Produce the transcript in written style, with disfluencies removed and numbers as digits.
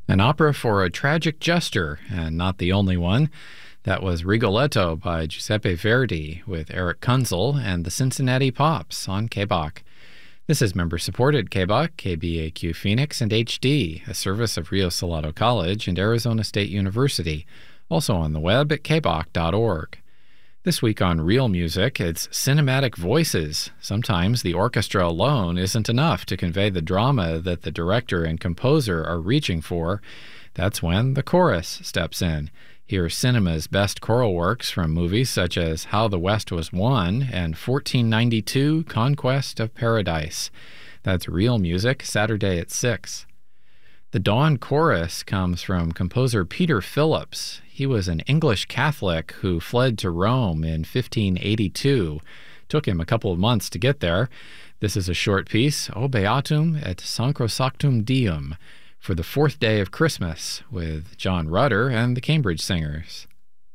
An opera for a tragic jester, and not the only one. That was Rigoletto by Giuseppe Verdi with Eric Kunzel and the Cincinnati Pops on KBOK. This is member-supported KBOK, KBAQ Phoenix, and HD, a service of Rio Salado College and Arizona State University, also on the web at kbok.org. This week on Real Music, it's cinematic voices. Sometimes the orchestra alone isn't enough to convey the drama that the director and composer are reaching for. That's when the chorus steps in. Hear cinema's best choral works from movies such as How the West Was Won and 1492, Conquest of Paradise. That's Real Music, Saturday at 6. The Dawn Chorus comes from composer Peter Phillips. He was an English Catholic who fled to Rome in 1582. Took him a couple of months to get there. This is a short piece, O Beatum et Sacrosanctum Deum, for the fourth day of Christmas, with John Rutter and the Cambridge Singers.